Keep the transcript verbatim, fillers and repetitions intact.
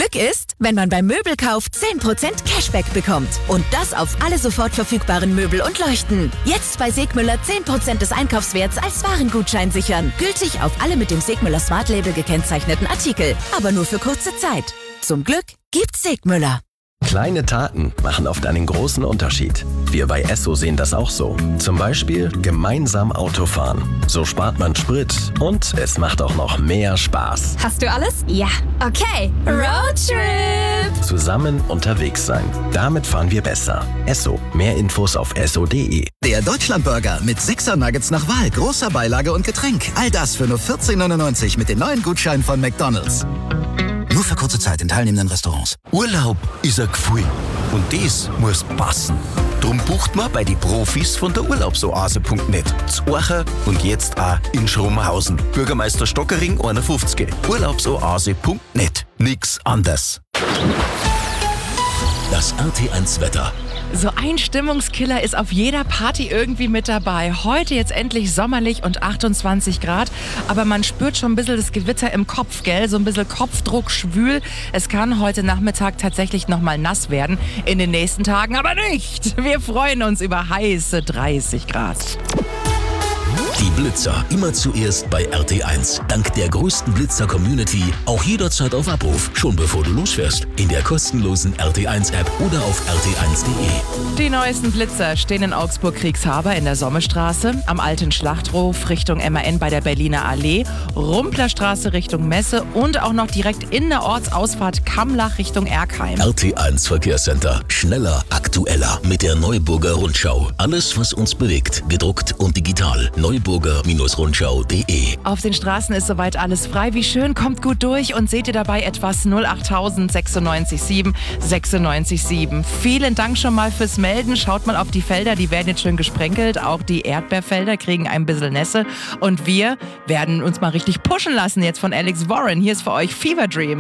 Glück ist, wenn man beim Möbelkauf zehn Prozent Cashback bekommt. Und das auf alle sofort verfügbaren Möbel und Leuchten. Jetzt bei Segmüller zehn Prozent des Einkaufswerts als Warengutschein sichern. Gültig auf alle mit dem Segmüller Smart Label gekennzeichneten Artikel. Aber nur für kurze Zeit. Zum Glück gibt's Segmüller. Kleine Taten machen oft einen großen Unterschied. Wir bei Esso sehen das auch so. Zum Beispiel gemeinsam Auto fahren. So spart man Sprit und es macht auch noch mehr Spaß. Hast du alles? Ja. Okay, Roadtrip! Zusammen unterwegs sein. Damit fahren wir besser. Esso. Mehr Infos auf esso punkt de. Der Deutschlandburger mit sechser Nuggets nach Wahl, großer Beilage und Getränk. All das für nur vierzehn neunundneunzig mit den neuen Gutscheinen von McDonald's. Nur für kurze Zeit in teilnehmenden Restaurants. Urlaub ist ein Gefühl. Und das muss passen. Drum bucht man bei den Profis von der Urlaubsoase punkt net. Zu Acher und jetzt auch in Schrumhausen. Bürgermeister Stockering einundfünfzig. Urlaubsoase punkt net. Nix anders. Das R T eins Wetter. So ein Stimmungskiller ist auf jeder Party irgendwie mit dabei. Heute jetzt endlich sommerlich und achtundzwanzig Grad. Aber man spürt schon ein bisschen das Gewitter im Kopf, gell? So ein bisschen Kopfdruck, schwül. Es kann heute Nachmittag tatsächlich nochmal nass werden. In den nächsten Tagen aber nicht. Wir freuen uns über heiße dreißig Grad. Die Blitzer immer zuerst bei R T eins. Dank der größten Blitzer-Community auch jederzeit auf Abruf. Schon bevor du losfährst. In der kostenlosen R T eins App oder auf r t eins punkt de. Die neuesten Blitzer stehen in Augsburg-Kriegshaber in der Sommestraße, am alten Schlachthof Richtung M A N bei der Berliner Allee, Rumplerstraße Richtung Messe und auch noch direkt in der Ortsausfahrt Kammlach Richtung Erkheim. R T eins Verkehrscenter. Schneller, aktueller. Mit der Neuburger Rundschau. Alles, was uns bewegt. Gedruckt und digital. neuburger Rundschau punkt de. Auf den Straßen ist soweit alles frei. Wie schön, kommt gut durch und seht ihr dabei etwas null acht null null sechs sieben sechs sechs sieben. Vielen Dank schon mal fürs Melden. Schaut mal auf die Felder, die werden jetzt schön gesprenkelt. Auch die Erdbeerfelder kriegen ein bisschen Nässe. Und wir werden uns mal richtig pushen lassen jetzt von Alex Warren. Hier ist für euch Fever Dream.